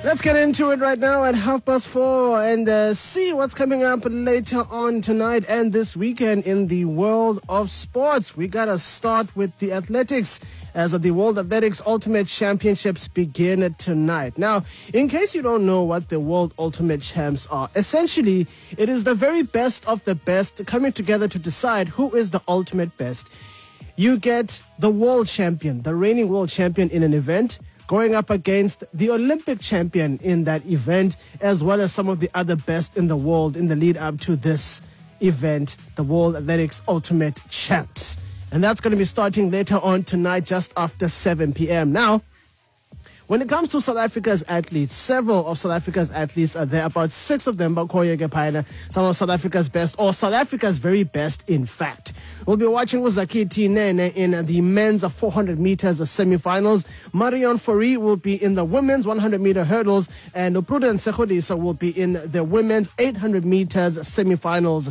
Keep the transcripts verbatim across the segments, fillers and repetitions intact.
Let's get into it right now at half past four and uh, see what's coming up later on tonight and this weekend in the world of sports. We got to start with the athletics as the World Athletics Ultimate Championships begin tonight. Now, in case you don't know what the World Ultimate Champs are, essentially, it is the very best of the best coming together to decide who is the ultimate best. You get the world champion, the reigning world champion in an event, going up against the Olympic champion in that event, as well as some of the other best in the world in the lead up to this event, the World Athletics Ultimate Champs. And that's going to be starting later on tonight, just after seven p.m. Now, when it comes to South Africa's athletes, several of South Africa's athletes are there, about six of them, some of South Africa's best, or South Africa's very best, in fact. We'll be watching Zakiti Nene in the men's four hundred meters semi-finals. Marion Fourie will be in the women's one hundred meter hurdles, and Prudence Sekhodisa will be in the women's eight hundred meters semi-finals.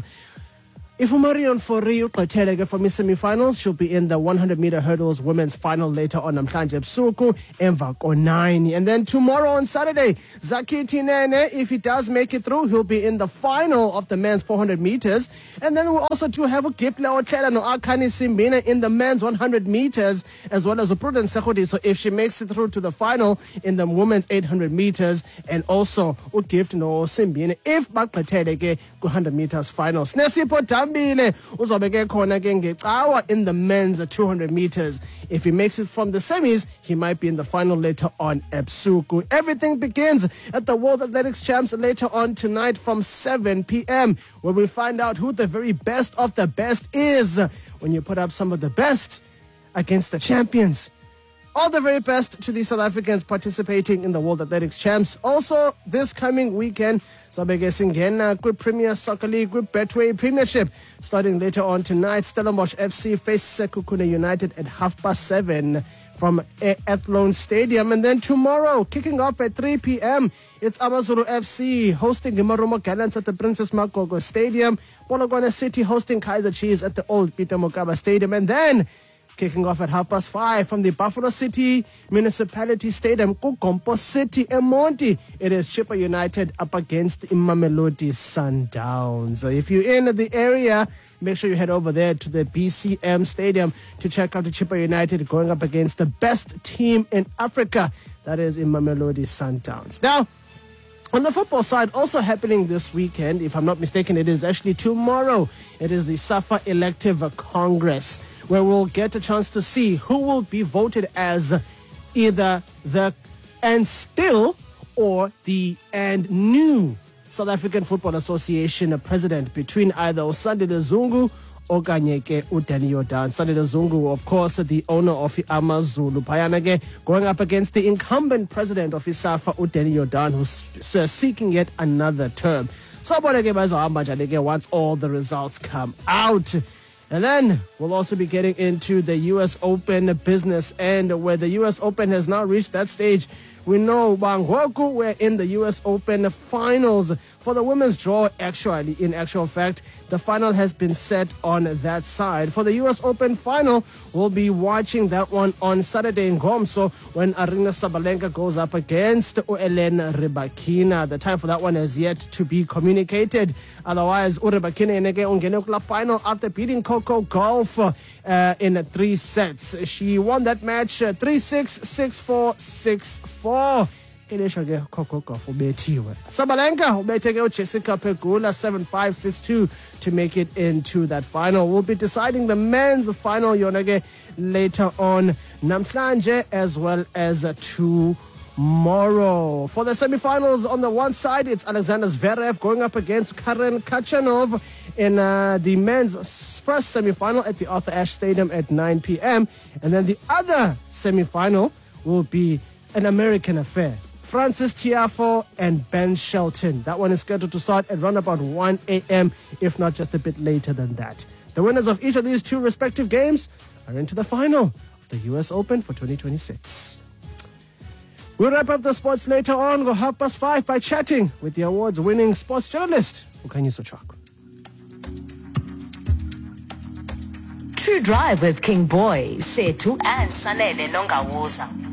If Marion Fourie uqhethele from his semi-finals, she'll be in the one hundred meter hurdles women's final later on namhlanje ebusuku emva ko-nine. And then tomorrow on Saturday, Zakiti Nene, if he does make it through, he'll be in the final of the men's four hundred meters. And then we'll also to have Giple Otlela no Akani Simbine in the men's one hundred meters, as well as Prudence Sekhodisa, so if she makes it through to the final in the women's eight hundred meters, and also uGift no Simbine if baqhethele ke ku one hundred meters final. Snesipho Dambile uzobeke khona ke ngecawa in the men's two hundred meters. If he makes it from the semis, he might be in the final later on ebusuku. Everything begins at the World Athletics Champs later on tonight from seven p.m. where we find out who the very best of the best is when you put up some of the best against the champions. All the very best to the South Africans participating in the World Athletics Champs. Also, this coming weekend, Sabeke Singena, Group Premier Soccer League, Group Betway Premiership, starting later on tonight. Stellenbosch F C face Sekhukhune United at half past seven from Athlone Stadium. And then tomorrow, kicking off at three p.m., it's Amazulu F C hosting Marumo Gallants at the Princess Magogo Stadium. Polokwane City hosting Kaiser Chiefs at the old Peter Mokaba Stadium. And then, kicking off at half past five from the Buffalo City Municipality Stadium, Kukompo City, Emonti. It is Chippa United up against Mamelodi Sundowns. So if you're in the area, make sure you head over there to the B C M Stadium to check out the Chippa United going up against the best team in Africa. That is in Mamelodi Sundowns. Now, on the football side, also happening this weekend, if I'm not mistaken, it is actually tomorrow. It is the SAFA Elective Congress, where we'll get a chance to see who will be voted as either the and still or the and new South African Football Association president, between either Usandile Zungu or Kanyeke Udeni Jordan. Usandile Zungu, of course, the owner of Amazulu Payanage, going up against the incumbent president of SAFA, Udeni Jordan, who's uh, seeking yet another term. So once all the results come out. And then we'll also be getting into the U S Open business end, where the U S Open has now reached that stage. We know Bangwoku, we're in the U S Open finals for the women's draw. Actually, in actual fact, the final has been set on that side. For the U S Open final, we'll be watching that one on Saturday in Gomso when Arina Sabalenka goes up against Elena Rybakina. The time for that one has yet to be communicated. Otherwise, Rybakina ungene kula final after beating Coco Gauff uh, in three sets. She won that match uh, three six, six four, six four. Sabalenka ubethe Jessica Pegula seven five, six two to make it into that final. We'll be deciding the men's final yonage later on namhlanje as well as tomorrow. For the semifinals, on the one side, it's Alexander Zverev going up against Karen Khachanov in uh, the men's first semifinal at the Arthur Ashe Stadium at nine p.m. And then the other semifinal will be an American affair. Francis Tiafoe and Ben Shelton. That one is scheduled to start at around about one a.m., if not just a bit later than that. The winners of each of these two respective games are into the final of the U S Open for twenty twenty-six. We'll wrap up the sports later on, go half past five, by chatting with the awards-winning sports journalist, Ukhanyiso Chwako. True Drive with King Boy, Setu and Sanele Nongawuza.